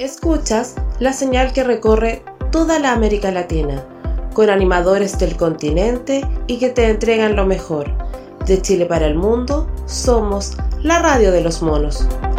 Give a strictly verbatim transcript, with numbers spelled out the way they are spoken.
Escuchas la señal que recorre toda la América Latina, con animadores del continente y que te entregan lo mejor. De Chile para el mundo, somos la radio de los monos.